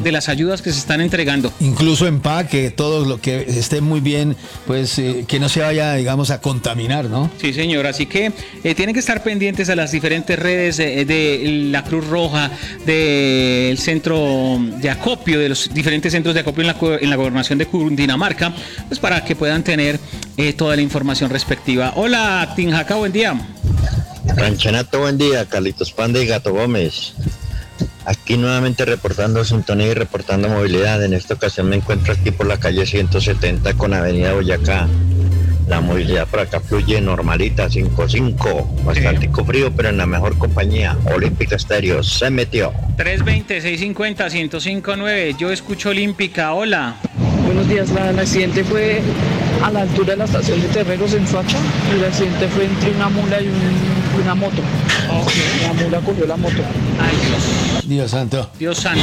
de las ayudas que se están entregando. Incluso empaque, todo lo que esté muy bien, pues que no se vaya, digamos, a contaminar, ¿no? Sí, señor, así que tienen que estar pendientes a las diferentes redes de la Cruz Roja, del centro de acopio, de los diferentes centros de acopio en la gobernación de Cundinamarca, pues para que puedan tener toda la información respectiva. Hola, Tinjaca, buen día. Ranchanato, buen día. Carlitos Panda y Gato Gómez. Aquí nuevamente reportando sintonía y reportando movilidad. En esta ocasión me encuentro aquí por la calle 170 con Avenida Boyacá. La movilidad por acá fluye normalita, 5-5. Bastantico frío, pero en la mejor compañía. Olímpica Estéreo se metió. 320-650-1059. Yo escucho Olímpica. Hola. Buenos días, el accidente fue a la altura de la estación de Terreros en Soacha. El accidente fue entre una mula y una moto. Okay. La mula cogió la moto. Ay, Dios. Dios santo. Dios santo.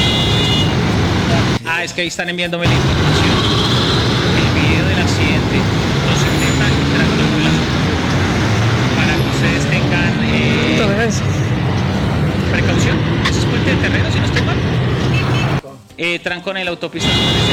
Es que ahí están enviándome la información. El video del accidente. No se metan para que ustedes tengan precaución. Ese es puente de Terreros, si no estoy mal. Trancón en la autopista.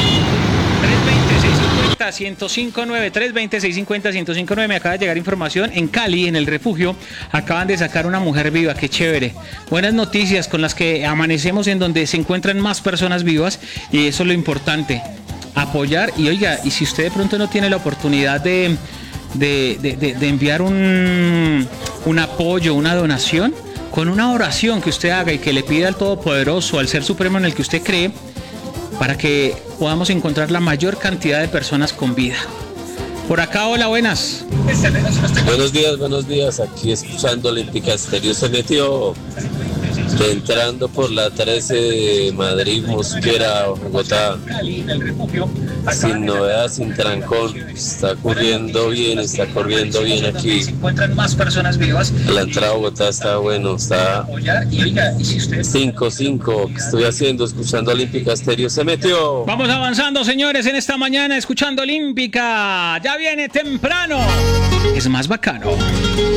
320-650-1059, 320-650-1059. Me acaba de llegar información en Cali, en el refugio. Acaban de sacar una mujer viva, qué chévere. Buenas noticias con las que amanecemos, en donde se encuentran más personas vivas, y eso es lo importante, apoyar. Y oiga, y si usted de pronto no tiene la oportunidad de enviar un apoyo, una donación, con una oración que usted haga y que le pida al Todopoderoso, al Ser Supremo en el que usted cree, para que podamos encontrar la mayor cantidad de personas con vida. Por acá, hola, buenas. Buenos días. Aquí escuchando Olímpica Estéreo se metió. Entrando por la 13 de Madrid, Mosquera, Bogotá. Sin novedad, sin trancón. Está corriendo bien aquí. Se encuentran más personas vivas. La entrada a Bogotá está bueno, está 5-5. ¿Qué estoy haciendo? Escuchando Olímpica Estéreo se metió. Vamos avanzando, señores, en esta mañana escuchando Olímpica. Ya viene temprano. Es más bacano.